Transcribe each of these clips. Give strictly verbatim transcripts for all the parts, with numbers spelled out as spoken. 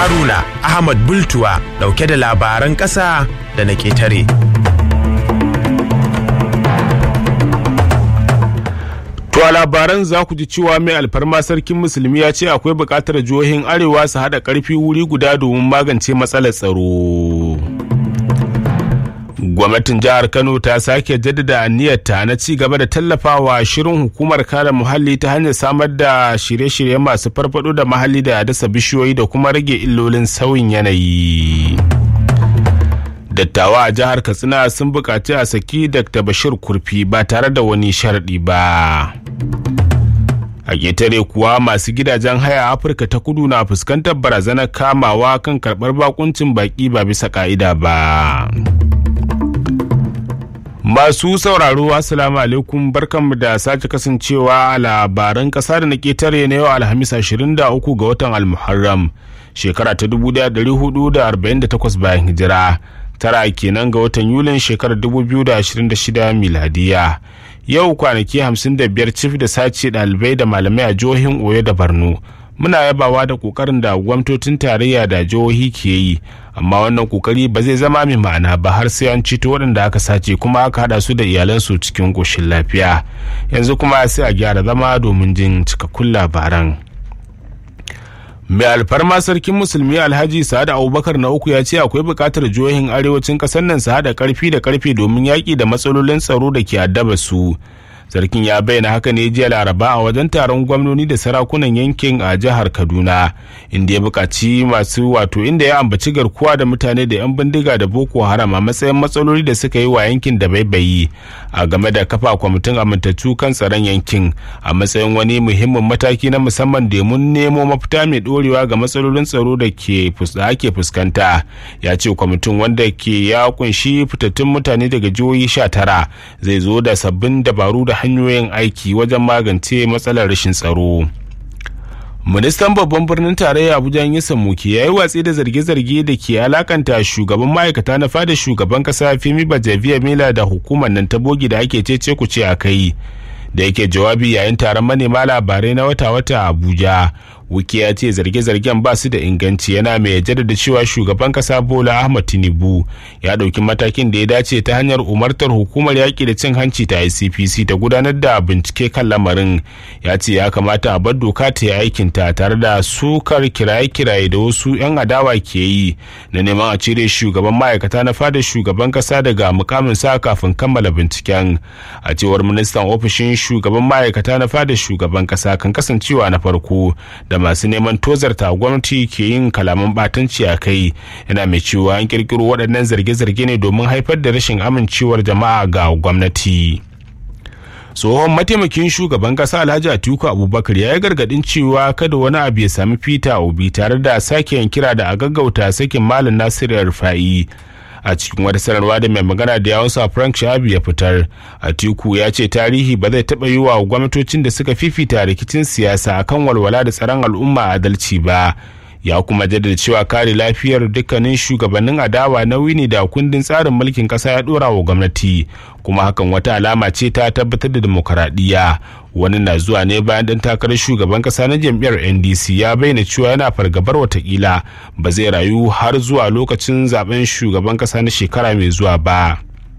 Haruna Ahmad Bultuwa dauke da labaran ƙasa da na ƙetare. To a labaran za ku ji cewa mai alfarma sarkin musulmi ya ce akwai buƙatar jihohin arewa su haɗa ƙarfi wuri guda domin magance matsalar tsaro. Gwamnatin jihar Kano ta sake jaddada aniyarta na ci gaba da tallafawa shirin hukumar kare muhalli ta hanyar samar da shirye-shirye masu farfado da muhalli da dasa bishiyoyi da kuma rage illolin sauyin yanayi. Dattawa a jihar Katsina sun buƙaci a saki Dakta Bashir Kurfi ba tare da wani sharaɗi ba. A ƙetare kuwa masu gidajen haya Afirka ta Kudu na fuskantar barazanar kamawa kan karɓar bakuncin baƙi ba bisa ƙa'ida ba. Masu sauraro assalamu alaikum, barkanmu da sake kasancewa a labaran kasa da na ketare na yau Alhamis ashirin da uku ga watan Al-Muharram shekara ta dubu ɗaya da ɗari hudu da arba'in da takwas bayan hijira, tara kenan ga watan Yulin shekarar dubu biyu da ashirin da shida miladiya. Yau kwanaki hamsin da biyar cif da sace ɗalibai da malamai a jihohin Oyo da Borno. Muna yabawa da kokarin da gwamnatocin tarayya da jihohi ke yi, amma wannan kokari ba zai zama mai ma'ana ba har sai an ceto waɗanda aka sace kuma aka hada su da iyalansu cikin ƙoshin lafiya. Yanzu kuma sai a gyara zama domin jin cikakkun labaran. Mai alfarma sarkin musulmi Alhaji Sa'ad Abubakar na uku ya ce akwai buƙatar jihohin arewacin ƙasar nan su haɗa ƙarfi da ƙarfe domin yaƙi da matsalolin tsaro da ke addaba su. Sarkin ya bayyana haka ne jiya Laraba a wajen taron gwamnoni da sarakunan yankin a jihar Kaduna, inda ya buƙaci masu wato inda ya ambaci garkuwa da mutane da 'yan bindiga da Boko Haram a matsayin matsaloli da suka yi wa yankin da baibayi, a game da kafa kwamitin amintattu kan tsaron yankin a matsayin wani muhimmin mataki na musamman domin nemo mafita mai ɗorewa ga matsalolin tsaro da ke ake fuskanta. Ya ce kwamitin, wanda ke ya kunshi fitattun mutane daga jihohi sha tara, zai zo da sabbin dabaru da hanyoyin aiki wajen magance matsalar rashin tsaro. Ministan babban birnin tarayya Abuja Nyesom Muke ya yi watsi da zarge-zarge da ke alakanta shugaban ma'aikata na fada shugaban kasa Femi Bajabiamila da hukumar nan ta bogi da ake cece kuce a kai. Da yake jawabi yayin taron manema labarai na wata-wata a Abuja, Wuke ya ce zarge-zargen ba su da inganci, yana mai jaddada cewa shugaban kasa Bola Ahmed Tinubu ya ɗauki matakin da ya dace ta hanyar umartar hukumar yaƙi da cin hanci ta I C P C ta gudanar da bincike kan lamarin. Ya ce ya kamata a bar doka ta yi aikinta, tare da sukar kiraye-kiraye da wasu 'yan adawa ke yi na neman a cire shugaban ma'aikata na fadar shugaban kasa daga mukamin sa kafin kammala binciken. A cewar ministan, ofishin shugaban ma'aikata na fadar shugaban kasa kan kasancewa na farko da masu neman tozarta gwamnati ke yin kalaman batanci a kai. Yana mai cewa an kirkiro waɗannan zarge-zarge ne domin haifar da rashin amincewar jama'a ga gwamnati. Tsohon mataimakin shugaban kasa Alhaji Atiku Abubakar ya yi gargadin cewa kada wani abu ya sami Peter Obi, tare da sake yin kira da a gaggauta sakin Malam Nasiru Rufai. A cikin wata sanarwa da mai magana da yawunsa Frank Shahabu ya fitar, Atiku ya ce tarihi ba zai taɓa yi wa gwamnatocin da suka fifita rikicin siyasa akan walwala da tsaron al'umma adalci ba. Ya kuma jaddada cewa kare lafiyar dukkanin shugabannin adawa nauyi ne da kundin tsarin mulkin kasa ya dora wa gwamnati, kuma hakan wata alama ce ta tabbatar da demokaradiyya. Wani na zuwa ne bayan dan takarar shugaban kasa na jam'iyyar N D C ya bayyana cewa yana fargabar watakila ba zai rayu har zuwa lokacin zaben shugaban kasa na shekara mai zuwa ba.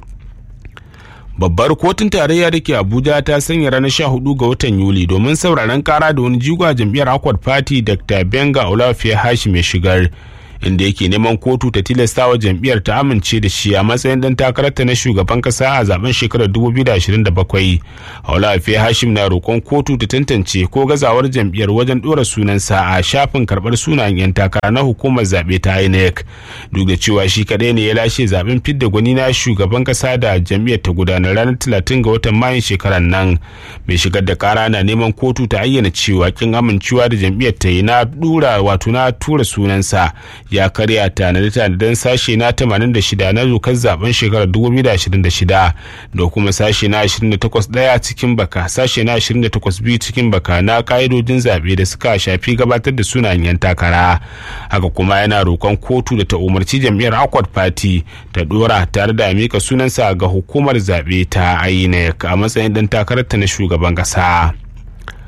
Babbar kotun tarayya da ke Abuja ta sanya ranar sha hudu ga watan Yuli domin sauraron kara da wani jigo a jam'iyyar Accord Party Dakta Benga Olafiya Hashim ya shigar, inda yake neman kotu ta tilasta wa jam'iyyar ta amince da shi a matsayin dan takararta na shugaban kasa a zaben shekarar dubu biyu da ashirin da bakwai. Olafiya Hashim na roƙon kotu ta tantance ko gazawar jam'iyyar wajen ɗora sunansa a shafin karɓar sunayen 'yan takara na hukumar zaɓe ta I N E C, duk da cewa shi kaɗai ne ya lashe zaben fidda gwani na shugaban kasa da jam'iyyar ta gudanar ranar talatin ga watan Mayun shekarar nan. Mai shigar da kara na neman kotu ta ayyana cewa kin amincewa da jam'iyyar ta yi na dura wato na tura sunansa ya karya tanade-tanaden sashe na tamanin da shida na dokar zaben shekarar dubu biyu da ashirin da shida da kuma sashe na ashirin da takwas ɗaya cikin baka, sashe na ashirin da takwas biyu cikin baka na ka'idojin zaɓe da suka shafi gabatar da sunayen 'yan takara. Haka kuma yana roƙon kotu da ta umarci jam'iyyar Accord Party ta dora tare da mika sunansa ga hukumar zaɓe ta I N E C a matsayin ɗan takararta na shugaban ƙasa.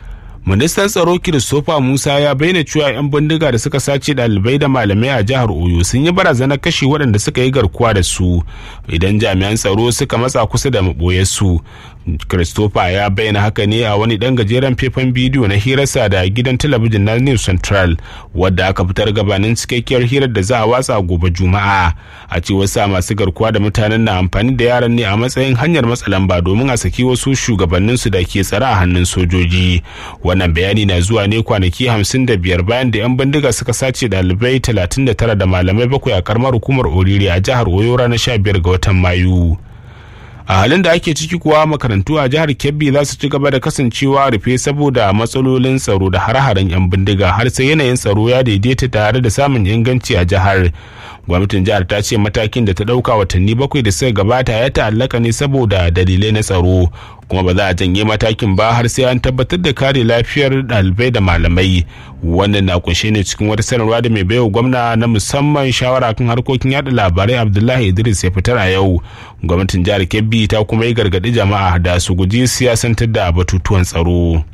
Ministan tsaro Christopher Musa ya bayyana cewa 'yan bindiga da suka sace ɗalibai da malamai a jihar Oyo sun yi barazanar kashe waɗanda suka yi garkuwa da su idan jami'an tsaro suka matsa kusa da maɓoyarsu. Christopher ya bayyana haka ne a wani ɗan gajeren faifan bidiyo na hirarsa da gidan talabijin na News Central wadda aka fitar gabanin cikakkiyar hirar da za a watsa gobe Juma'a. A cewar sa masu garkuwa da mutanen na amfani da yaran ne a matsayin hanyar matsa lamba domin a saki wasu shugabanninsu da ke tsare a hannun sojoji. Wannan bayani na zuwa ne kwanaki hamsin da biyar bayan da 'yan bindiga suka sace ɗalibai talatin da tara da malamai bakwai a karamar hukumar Oriri a jihar Oyo ranar sha biyar ga watan Mayu. A halin da ake ciki kuwa makarantu a jihar Kebbi za su ci gaba da kasancewa rufe saboda matsalolin tsaro da hare-haren 'yan bindiga har sai yanayin tsaro ya daidaita tare da samun inganci a jihar. Gwamnatin jihar ta ce matakin da ta ɗauka watanni bakwai da suka gabata ya ta'allaka ne saboda dalilai na tsaro, kuma ba za a janye matakin ba har sai an tabbatar da kare lafiyar ɗalibai da malamai. Wannan na kunshe ne cikin wata sanarwa da mai baiwa gwamna na musamman shawara kan harkokin yada labarai Abdullahi Idris ya fitar a yau. Gwamnatin jihar Kebbi ta kuma yi gargaɗi jama'a da su guji siyasantar da batutuwan tsaro.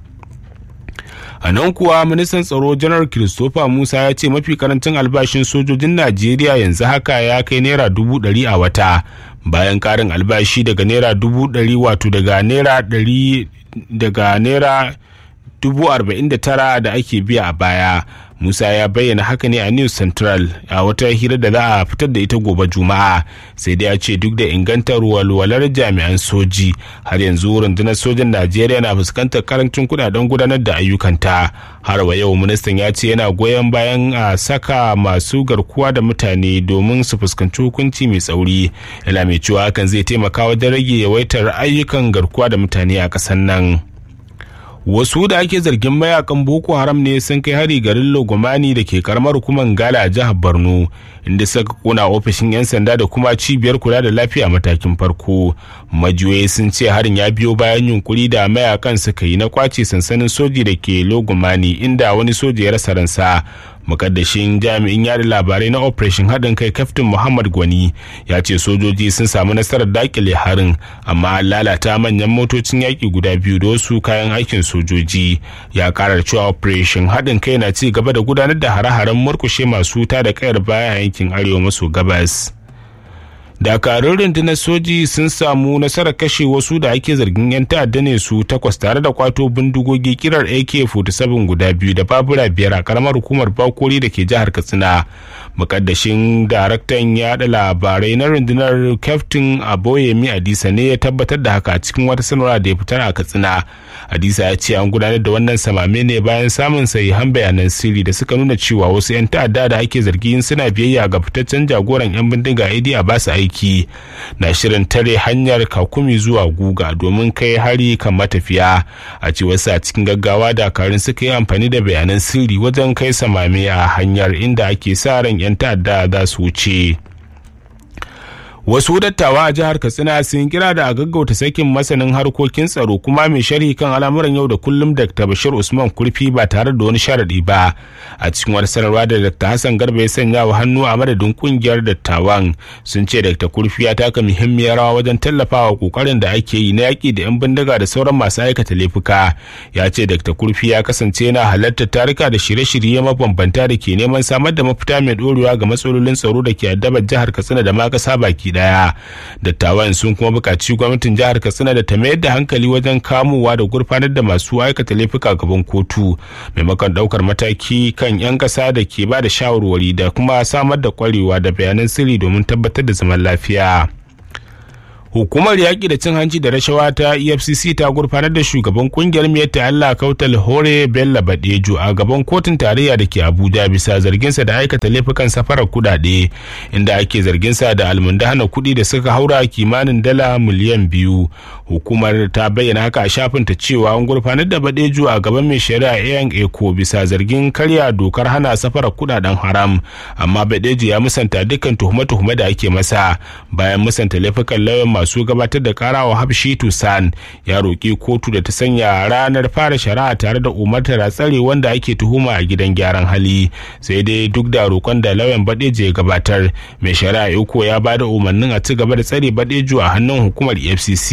A nan kuwa ministan tsaro janar Christopher Musa ya ce mafi karancin albashin sojojin Najeriya yanzu haka ya kai naira dubu ɗari a wata bayan karin albashi daga naira dubu ɗari wato daga naira ɗari daga naira dubu arba'in da tara da ake biya a baya. Musa ya bayyana haka ne a News Central a wata hira da za a fitar da ita gobe Juma'a, sai dai ya ce duk da ingantar walwalar jami'an soji har yanzu rundunar sojan Najeriya na fuskantar karancin kudaden gudanar da ayyukanta. Har wa yau ministan ya ce yana goyon bayan a saka masu garkuwa da mutane domin su fuskanci hukunci mai tsauri. Yana mai cewa hakan zai taimaka wajen rage yawaitar ayyukan garkuwa da mutane a ƙasar nan. Wasu da ake zargin mayakan Boko Haram ne sun kai hari garin Logomani da ke karamar hukumar Gala a jihar Borno, inda suka kona ofishin 'yan sanda da kuma cibiyar kula da lafiya matakin farko. Majiyoyi sun ce harin ya biyo bayan yunkuri da mayakan suka yi na kwace sansanin soji da ke Logomani, inda wani soja ya rasa ransa. Mukaddashin jami'in yada labarai na operation haɗin kai Kaftin Muhammad Gwani ya ce sojoji sun samu nasarar dakile harin, amma an lalata manyan motocin yaƙi guda biyu da wasu kayan aikin sojoji. Ya karar cewa operation haɗin kai na ci gaba da gudanar da hare-haren murkushe masu wuta da kayar baya a yankin arewa maso gabas. Dakarun rundunar soji sun samu nasarar kashe wasu da ake zargin 'yan ta'adda ne su takwas tare da kwato bindigogi kirar A K forty seven guda biyu da babura biyar a karamar hukumar Bakori da ke jihar Katsina. Mukaddashin daraktan yaɗa labarai na rundunar Captain Aboyemi Adisa ne ya tabbatar da haka a cikin wata sanarwa da ya fitar a Katsina. Adisa ya ce an gudanar da wannan samame ne bayan samun sahihan bayanan sirri da suka nuna cewa wasu 'yan ta'adda da ake zargin suna biyayya ga fitaccen jagoran 'yan bindiga Idi Abbas aiki na shirin tare hanyar Kakumi zuwa Guga domin kai hari kan matafiya. A cewar sa cikin gaggawa dakarun suka yi amfani da bayanan sirri wajen kai samame a hanyar, inda ake sa ran 'yan ta'adda za su wuce. Wasu dattawa a jihar Katsina sun kira da a gaggauta sakin masanin harkokin tsaro kuma mai sharhi kan al'amuran yau da kullum Dakta Bashir Usman Kurfi ba tare da wani sharadi ba. A cikin wani sanarwa da Dakta Hassan Garba ya sanya wa hannu a madadin kungiyar dattawan, sun ce Dakta Kurfi ya taka muhimmiyar rawa wajen tallafawa kokarin da ake yi na yaki da 'yan bindiga da sauran masu aikata laifuka. Ya ce Dakta Kurfi ya kasance yana halartar tarika da shirye-shirye mabambanta da ke neman samar da mafita mai dorewa ga matsalolin tsaro da ke addabar jihar Katsina da ma kasa baki daya. Dattawan sun kuma buƙaci gwamnatin jihar Katsina da ta mayar da hankali wajen kamowa da gurfanar da masu aikata laifuka gaban kotu, maimakon ɗaukar mataki kan 'yan ƙasa da ke ba da shawarwari da kuma samar da ƙwarewa da bayanan sirri domin tabbatar da zaman lafiya. Hukumar yaƙi da cin hanci da rashawa ta E F C C ta gurfanar da shugaban kungiyar Miyatta Allah Kautal Hore Bello Badejo a gaban kotun tarayya da ke Abuja bisa zarginsa da aikata laifukan safarar kuɗaɗe, inda ake zarginsa da almundahana kuɗi da suka haura kimanin dala miliyan biyu. Hukumar ta bayyana haka a shafinta cewa an gurfanar da Badejo a gaban mai shari'a Ayan Eko bisa zargin karya dokar hana safarar kuɗaɗen haram, amma Badejo ya musanta dukkan tuhume-tuhume da ake masa. Bayan musanta laifukan lauyan masu gabatar da karawa Habshi Tusan ya roƙi kotu da ta sanya ranar fara shari'a tare da umartar tsare wanda ake tuhuma a gidan gyaran hali, sai dai duk da roƙon da lauyan Badejo ya gabatar, mai shari'a Eko ya bada umarnin a ci gaba da tsare Badejo a hannun hukumar E F C C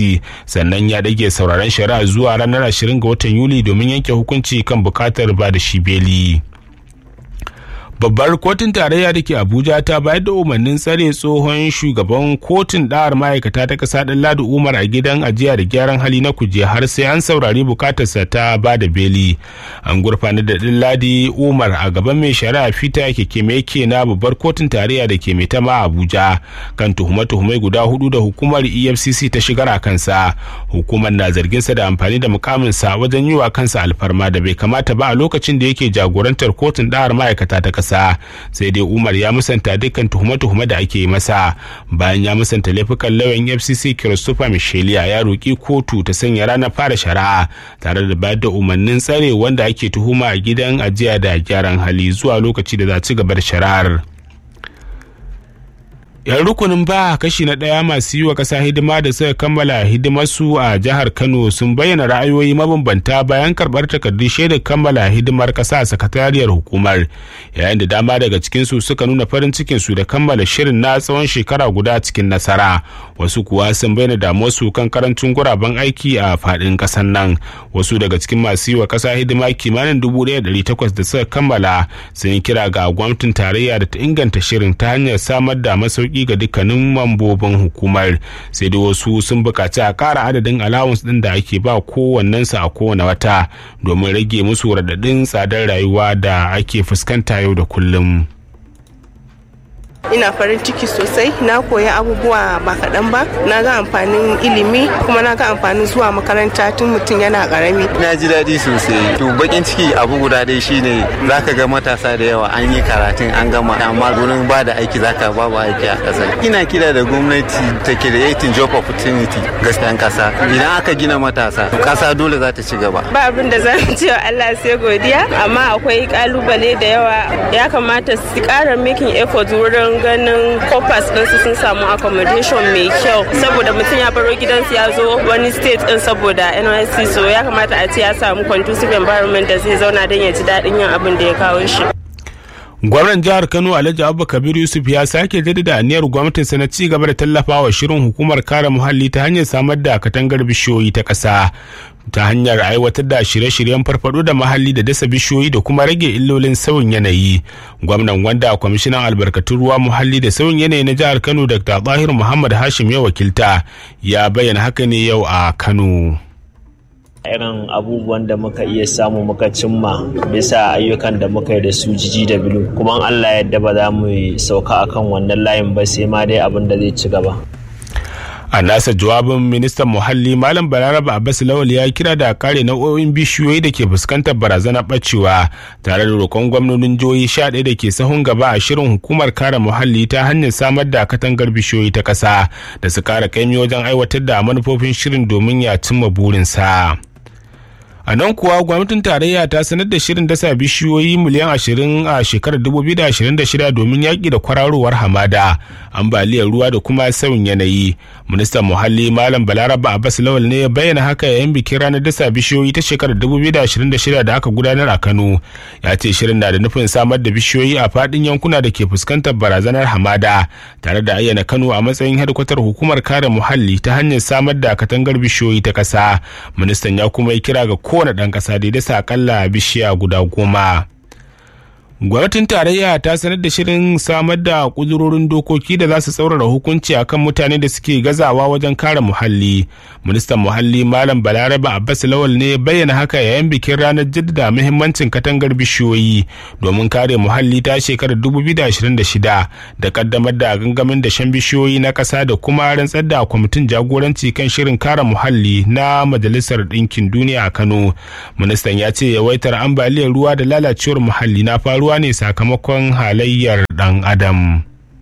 sannan ya dage sauraron shari'a zuwa ranar ashirin ga watan Yuli domin yanke hukunci kan bukatar ba da shi beli. Babbar kotun tarayya da ke Abuja ta bayar da umarnin tsare tsohon shugaban kotun ɗa'ar ma'aikata ta ƙasa Ɗanladi Umar a gidan ajiya da gyaran hali na Kuje har sai an saurari bukatarsa ta ba da beli. An gurfanar da Ɗanladi Umar a gaban mai shari'a Fita Kekemeke na babbar kotun tarayya da ke Maitama Abuja kan tuhume-tuhume guda hudu da hukumar E F C C ta shigar a kansa. Hukumar na zarginsa da amfani da mukaminsa wajen yi wa kansa alfarma da bai kamata ba a lokacin da yake jagorantar kotun ɗa'ar ma'aikata ta ƙasa. Sai dai Umar ya musanta dukkan tuhume-tuhume da ake masa. Bayan ya musanta laifukan, lauyan F C C Christopher Michelia ya roki kotu ta sanya ranar fara shari'a tare da bayar da umarnin tsare wanda ake tuhuma a gidan ajiya da gyaran hali zuwa lokaci da za ci gaba da shari'ar. yan rukunin ba kashi na ɗaya masu yi wa ƙasa hidima da suka kammala hidimarsu a jihar Kano sun bayyana ra'ayoyi mabambanta bayan karɓar takardun shaidar kammala hidimar ƙasa a sakatariyar hukumar, yayin da dama daga cikinsu suka nuna farin cikinsu da kammala shirin na tsawon shekara guda cikin nasara. Wasu kuwa sun bayyana damuwarsu kan karancin guraben aiki a faɗin ƙasar nan. Wasu daga cikin masu yi wa ƙasa hidima kimanin dubu ɗaya da ɗari takwas da suka kammala sun yi kira ga gwamnatin tarayya da ta inganta shirin ta hanyar samar da masauki ga dukkanin mambobin hukumar. Sai dai wasu sun buƙaci a ƙara adadin allowance ɗin da ake ba kowannensu a kowane wata domin rage musu raɗaɗin tsadar rayuwa da ake fuskanta yau da kullum. Ina farin ciki sosai, na koyi abubuwa ba kaɗan ba, na ga amfanin ilimi kuma na ga amfanin zuwa makaranta tun mutum yana ƙarami. Na ji daɗi sosai. To bakin ciki abu guda dai shine zaka ga matasa da yawa an yi karatun an gama amma gurin ba da aiki zaka babu aiki a ƙasa. Ina kira da gwamnati ta creating job opportunity gaskiyan ƙasa. Idan aka gina matasa, ƙasa dole za ta ci gaba. Ba abin da zan ce wa Allah sai godiya, amma akwai kalubale da yawa. Ya kamata su ƙara making effort wurin ganin corpus ɗinsu sun samu accommodation mai kyau, saboda mutum ya baro gidansu ya zo wani state ɗin saboda N Y C, so ya kamata a ce ya samu conducive environment da zai zauna don ya ji daɗin yin abin da ya kawo shi. Gwamnan jihar Kano Alhaji Abba Kabir Yusuf ya sake jaddada aniyar gwamnatinsa na ci gaba da tallafawa shirin hukumar kare muhalli ta hanyar samar da katangar bishiyoyi ta ƙasa ta hanyar aiwatar da shirye-shiryen farfado da muhalli da dasa bishiyoyi da kuma rage illolin sauyin yanayi. Gwamnan, wanda kwamishinan albarkatun ruwa, muhalli da sauyin yanayi na jihar Kano Dr. Tahir Muhammad Hashim ya wakilta, ya bayyana haka ne yau a Kano. Irin abubuwan da muka iya samu muka cimma bisa ayyukan da muka yi da su jiji da bilu, kuma Allah yadda ba za mu sauka akan wannan layin ba sai ma dai abin da zai ci gaba. A nasa jawabin, ministan muhalli Malam Balaraba Abbas Lawal ya kira da kare nau'o'in bishiyoyi da ke fuskantar barazanar bacewa tare da roƙon gwamnonin jihohi sha ɗaya da ke sahun gaba a shirin hukumar kare muhalli ta hanyar samar da katangar bishiyoyi ta ƙasa da su kara kaimi wajen aiwatar da manufofin shirin domin ya cimma burinsa. A nan kuwa gwamnatin tarayya ta sanar da shirin dasa bishiyoyi miliyan ashirin a shekarar dubu biyu da ashirin da shida domin yaƙi da kwararowar hamada, ambaliyar ruwa da kuma sauyin yanayi. Ministan muhalli Malam Balaraba Abbas Lawal ne ya bayyana haka yayin bikin ranar dasa bishiyoyi ta shekarar dubu biyu da ashirin da shida da aka gudanar a Kano. Ya ce shirin na da nufin samar da bishiyoyi a faɗin yankuna da ke fuskantar barazanar hamada, tare da ayyana Kano a matsayin hedkwatar hukumar kare muhalli ta hanyar samar da katangar bishiyoyi ta ƙasa. Ministan ya kuma yi kira ga kowane ɗan ƙasa da ya dasa akalla bishiya guda goma. Gwamnatin tarayya ta sanar da shirin samar da kudurorin dokoki da za su tsaurara hukunci akan mutane da suke gazawa wajen kare muhalli. Ministan muhalli Malam Balaraba Abbas Lawal ne bayyana haka yayin bikin ranar jaddada muhimmancin katangar bishiyoyi domin kare muhalli ta shekarar dubu biyu da ashirin da shida da kaddamar da gangamin dashen bishiyoyi na ƙasa da kuma rantsar da kwamitin jagoranci kan shirin kare muhalli na Majalisar Ɗinkin Duniya a Kano. Ministan ya ce yawaitar ambaliyar ruwa da lalacewar muhalli na faruwa ne sakamakon halayyar dan adam.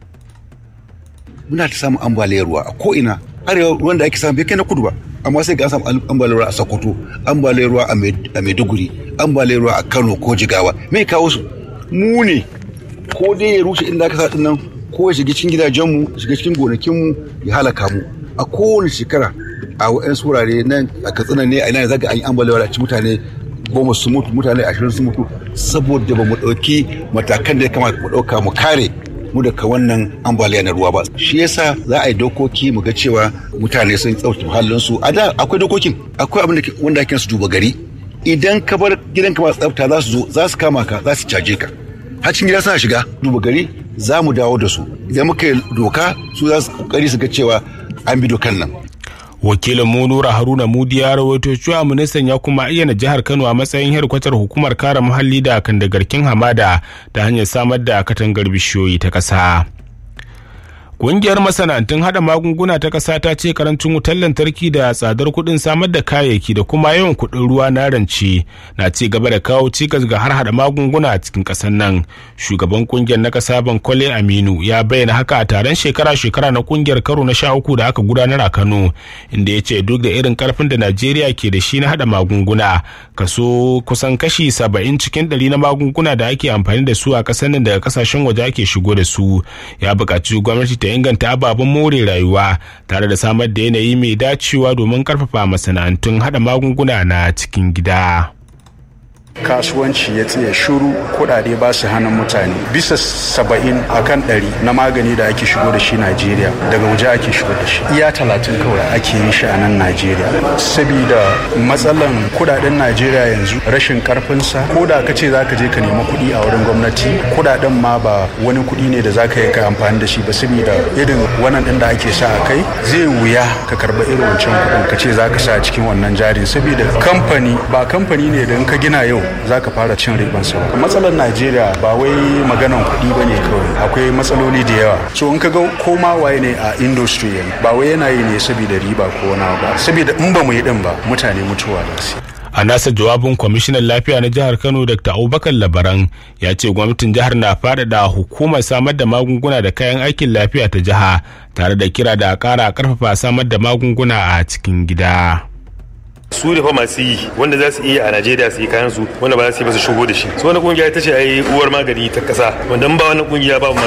Muna ta samun ambaliyar ruwa a ko'ina, arewa ruwan da ake samu bai kai na kudu ba, amma sai ga an samu ambaliyar ruwa a Sokoto, ambaliyar ruwa a Maiduguri, ambaliyar ruwa a Kano ko Jigawa. Me kawo su? Mu ne, ko dai ya rushe inda aka sa nan, ko ya shiga cikin gidajenmu, shiga cikin gonakinmu, ya halaka mu. A kowane shekara a wa'yansu wurare nan a Katsina ne a ina zaga an yi ambaliyar a ci mutane goma su mutu, mutane ashirin su mutu, saboda ba mu ɗauki matakan da ya kamata mu ɗauka mu kare mu daga wannan ambaliya na ruwa ba. Shi yasa za a yi dokoki mu ga cewa mutane sun tsaftace muhallinsu. A da akwai dokokin, akwai abin da wanda ake su duba gari. Idan ka bar gidanka ba tsafta za su zo za su kama ka za su caje ka. Hacin gida suna shiga duba gari za mu dawo da su. Idan muka yi doka su za su kokari su ga cewa an bi dokan nan. Wakilin mu Nura Haruna Mudi ya rawaito cewa ministan ya kuma ayyana jihar Kano a matsayin hedkwatar hukumar kare muhalli da kandagarkin hamada ta hanyar samar da katangar bishiyoyi ta ƙasa. Ƙungiyar masana'antun hada magunguna ta ƙasa ta ce karancin wutar lantarki da tsadar kuɗin samar da kayayyaki da kuma yawan kuɗin ruwa na rance na ci gaba da kawo cikas ga har hada magunguna a cikin ƙasar nan. Shugaban ƙungiyar na ƙasa Bankole Aminu ya bayyana haka a taron shekara-shekara na ƙungiyar karo na sha uku da aka gudanar a Kano, inda ya ce duk da irin ƙarfin da Najeriya ke da shi na hada magunguna, kaso kusan kashi saba'in cikin ɗari na magunguna da ake amfani da su a ƙasar nan daga ƙasashen waje ake shigo da su. Ya buƙaci gwamnati ta inganta ababen more rayuwa tare da samar da yanayi mai dacewa domin karfafa masana'antun hada magunguna na cikin gida. Kasuwanci ya tsaye shuru, kudade ba su hannun mutane bisa saba'in akan ɗari na magani da ake shigo da shi Najeriya daga waje ake shigo da shi, iya talatin kawai ake yin shi a nan Najeriya. Sabida matsalan kudaden Najeriya yanzu rashin karfinsa, ko da ka ce zaka je ka nemi kuɗi a wurin gwamnati, kudaden ma ba wani kuɗi ne da zaka yi ka amfani da shi ba, saboda irin wannan ɗin da ake sa a kai zai wuya ka karba irin wancan kuɗin ka ce zaka sa a cikin wannan jarin, saboda kamfani ba kamfani ne da in ka gina yau za ka fara cin ribansa ba. Matsalar Najeriya ba wai maganan kuɗi ba ne kawai, akwai matsaloli da yawa. So in ka ga koma waye ne a industry ba wai yana yi ne saboda riba ko wani ba, saboda in ba mu yi din ba mutane mutuwa da su. A nasa jawabin kwamishinan lafiya na jihar Kano Dr. Abubakar Labaran ya ce gwamnatin jihar na faɗaɗa hukumar samar da magunguna da kayan aikin lafiya ta jiha tare da kira da ƙara ƙarfafa samar da magunguna a cikin gida. su da fa masu yi wanda za su iya a Najeriya su yi kayan su wanda ba za su yi ba su shigo da shi. So wani kungiya ta ce ai uwar magani ta kasa, wanda ba wannan kungiya ba